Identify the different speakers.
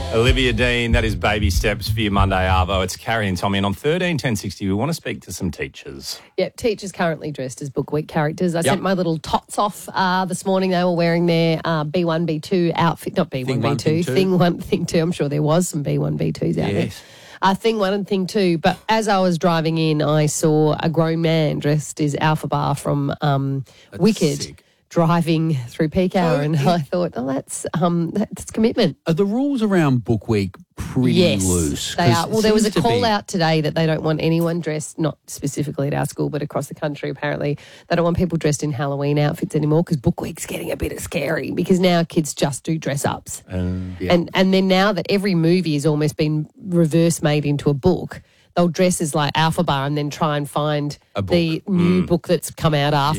Speaker 1: Olivia Dean, that is Baby Steps for your Monday Arvo. It's Carrie and Tommy. And on 131060, we want to speak to some teachers.
Speaker 2: Yep, teachers currently dressed as Book Week characters. I sent my little tots off this morning. They were wearing their B1, B2 outfit. Not B1,
Speaker 3: Thing one,
Speaker 2: B2.
Speaker 3: thing two.
Speaker 2: Thing 1, Thing 2. I'm sure there was some B1, B2s out there. Thing 1 and Thing 2. But as I was driving in, I saw a grown man dressed as Alphabet from Wicked.
Speaker 3: sick.
Speaker 2: Driving through peak hour, and I thought, that's commitment.
Speaker 3: Are the rules around Book Week pretty loose?
Speaker 2: They are.
Speaker 3: 'Cause
Speaker 2: Well,
Speaker 3: it
Speaker 2: there was a
Speaker 3: seems to
Speaker 2: call
Speaker 3: be-
Speaker 2: out today that they don't want anyone dressed, not specifically at our school, but across the country apparently. They don't want people dressed in Halloween outfits anymore because Book Week's getting a bit scary because now kids just do dress-ups. And then now that every movie has almost been reverse made into a book, they'll dress as like Alphabet and then try and find the new book that's come out after.